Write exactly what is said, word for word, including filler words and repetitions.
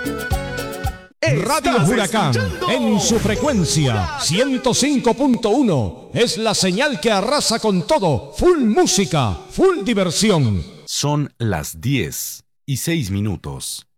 Radio Huracán, en su frecuencia ciento cinco punto uno, es la señal que arrasa con todo. Full música, full diversión. Son las diez y seis minutos.